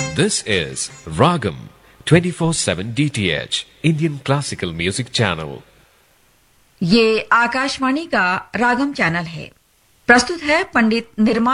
This is Ragam 24/7 DTH Indian Classical Music Channel. ये आकाशवाणी का रागम channel है। प्रस्तुत है पंडित निर्मल